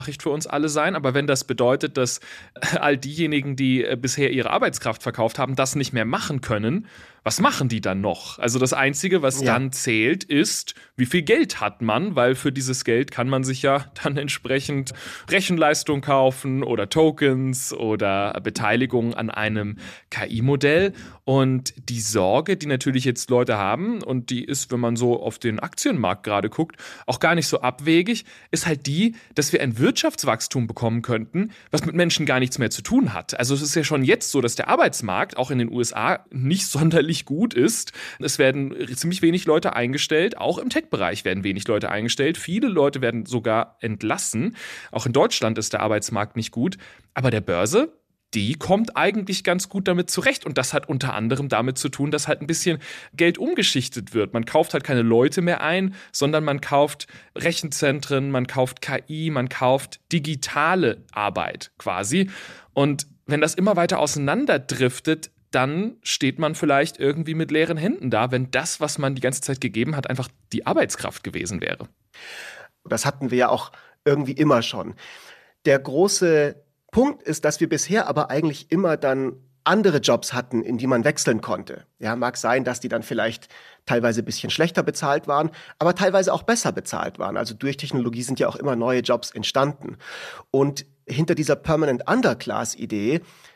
Nachricht für uns alle sein, aber wenn das bedeutet, dass all diejenigen, die bisher ihre Arbeitskraft verkauft haben, das nicht mehr machen können, was machen die dann noch? Also das Einzige, was Ja. dann zählt, ist, wie viel Geld hat man, weil für dieses Geld kann man sich ja dann entsprechend Rechenleistung kaufen oder Tokens oder Beteiligung an einem KI-Modell. Und die Sorge, die natürlich jetzt Leute haben, und die ist, wenn man so auf den Aktienmarkt gerade guckt, auch gar nicht so abwegig, ist halt die, dass wir ein Wirtschaftswachstum bekommen könnten, was mit Menschen gar nichts mehr zu tun hat. Also es ist ja schon jetzt so, dass der Arbeitsmarkt auch in den USA nicht sonderlich gut ist. Es werden ziemlich wenig Leute eingestellt, auch im Tech-Bereich werden wenig Leute eingestellt. Viele Leute werden sogar entlassen. Auch in Deutschland ist der Arbeitsmarkt nicht gut. Aber der Börse, die kommt eigentlich ganz gut damit zurecht. Und das hat unter anderem damit zu tun, dass halt ein bisschen Geld umgeschichtet wird. Man kauft halt keine Leute mehr ein, sondern man kauft Rechenzentren, man kauft KI, man kauft digitale Arbeit quasi. Und wenn das immer weiter auseinanderdriftet, dann steht man vielleicht irgendwie mit leeren Händen da, wenn das, was man die ganze Zeit gegeben hat, einfach die Arbeitskraft gewesen wäre. Das hatten wir ja auch irgendwie immer schon. Der große Punkt ist, dass wir bisher aber eigentlich immer dann andere Jobs hatten, in die man wechseln konnte. Ja, mag sein, dass die dann vielleicht teilweise ein bisschen schlechter bezahlt waren, aber teilweise auch besser bezahlt waren. Also durch Technologie sind ja auch immer neue Jobs entstanden. Und hinter dieser Permanent Underclass-Idee,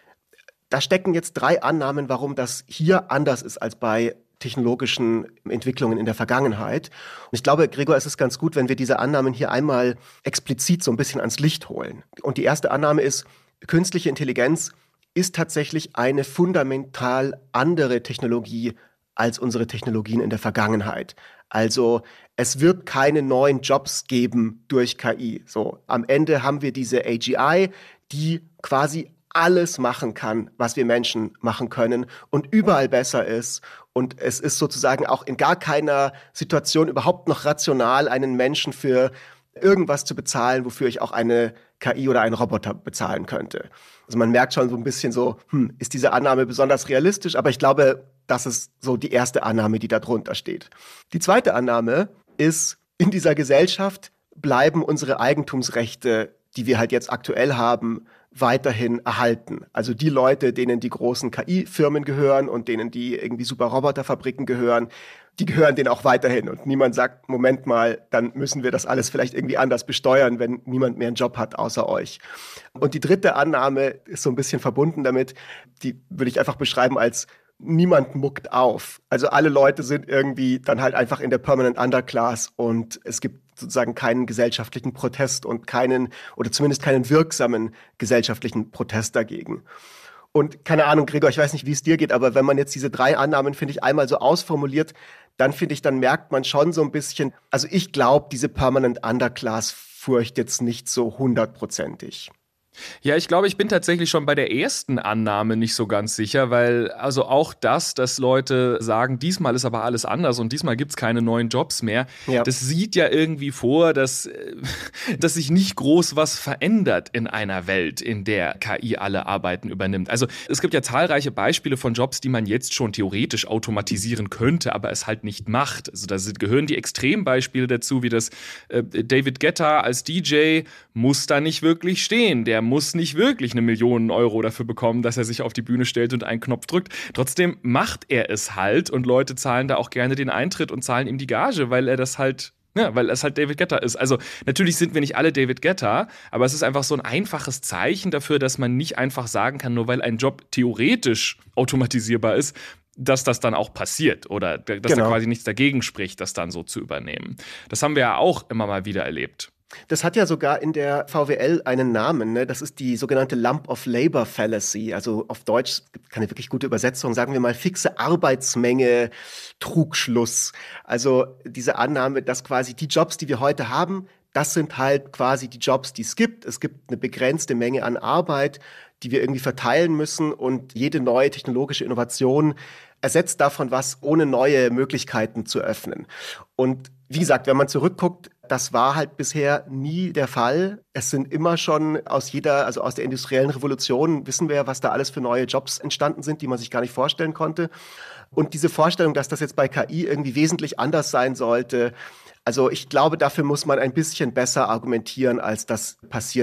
da stecken jetzt 3 Annahmen, warum das hier anders ist als bei technologischen Entwicklungen in der Vergangenheit. Und ich glaube, Gregor, es ist ganz gut, wenn wir diese Annahmen hier einmal explizit so ein bisschen ans Licht holen. Und die erste Annahme ist, künstliche Intelligenz ist tatsächlich eine fundamental andere Technologie als unsere Technologien in der Vergangenheit. Also es wird keine neuen Jobs geben durch KI. So, am Ende haben wir diese AGI, die quasi alles machen kann, was wir Menschen machen können und überall besser ist. Und es ist sozusagen auch in gar keiner Situation überhaupt noch rational, einen Menschen für irgendwas zu bezahlen, wofür ich auch eine KI oder einen Roboter bezahlen könnte. Also man merkt schon so ein bisschen so, ist diese Annahme besonders realistisch? Aber ich glaube, das ist so die erste Annahme, die da drunter steht. Die zweite Annahme ist, in dieser Gesellschaft bleiben unsere Eigentumsrechte, die wir halt jetzt aktuell haben, weiterhin erhalten. Also die Leute, denen die großen KI-Firmen gehören und denen die irgendwie super Roboterfabriken gehören, die gehören denen auch weiterhin. Und niemand sagt, Moment mal, dann müssen wir das alles vielleicht irgendwie anders besteuern, wenn niemand mehr einen Job hat außer euch. Und die dritte Annahme ist so ein bisschen verbunden damit, die würde ich einfach beschreiben als niemand muckt auf. Also alle Leute sind irgendwie dann halt einfach in der Permanent Underclass und es gibt sozusagen keinen gesellschaftlichen Protest und keinen, oder zumindest keinen wirksamen gesellschaftlichen Protest dagegen. Und keine Ahnung, Gregor, ich weiß nicht, wie es dir geht, aber wenn man jetzt diese 3 Annahmen, finde ich, einmal so ausformuliert, dann finde ich, dann merkt man schon so ein bisschen, also ich glaube, diese Permanent Underclass furcht jetzt nicht so 100%ig. Ja, ich glaube, ich bin tatsächlich schon bei der ersten Annahme nicht so ganz sicher, weil also auch das, dass Leute sagen, diesmal ist aber alles anders und diesmal gibt's keine neuen Jobs mehr, Ja. das sieht ja irgendwie vor, dass sich nicht groß was verändert in einer Welt, in der KI alle Arbeiten übernimmt. Also es gibt ja zahlreiche Beispiele von Jobs, die man jetzt schon theoretisch automatisieren könnte, aber es halt nicht macht. Also da gehören die Extrembeispiele dazu, wie das David Guetta als DJ muss da nicht wirklich stehen. Der muss nicht wirklich 1 Million Euro dafür bekommen, dass er sich auf die Bühne stellt und einen Knopf drückt. Trotzdem macht er es halt und Leute zahlen da auch gerne den Eintritt und zahlen ihm die Gage, weil er das halt, ja, weil es halt David Guetta ist. Also natürlich sind wir nicht alle David Guetta, aber es ist einfach so ein einfaches Zeichen dafür, dass man nicht einfach sagen kann, nur weil ein Job theoretisch automatisierbar ist, dass das dann auch passiert oder dass da quasi nichts dagegen spricht, das dann so zu übernehmen. Das haben wir ja auch immer mal wieder erlebt. Das hat ja sogar in der VWL einen Namen, ne? Das ist die sogenannte Lump of Labor Fallacy. Also auf Deutsch, gibt keine wirklich gute Übersetzung, sagen wir mal fixe Arbeitsmenge, Trugschluss. Also diese Annahme, dass quasi die Jobs, die wir heute haben, das sind halt quasi die Jobs, die es gibt. Es gibt eine begrenzte Menge an Arbeit, die wir irgendwie verteilen müssen und jede neue technologische Innovation ersetzt davon was, ohne neue Möglichkeiten zu öffnen. Und wie gesagt, wenn man zurückguckt, das war halt bisher nie der Fall. Es sind immer schon aus der industriellen Revolution, wissen wir ja, was da alles für neue Jobs entstanden sind, die man sich gar nicht vorstellen konnte. Und diese Vorstellung, dass das jetzt bei KI irgendwie wesentlich anders sein sollte, also ich glaube, dafür muss man ein bisschen besser argumentieren, als das passiert.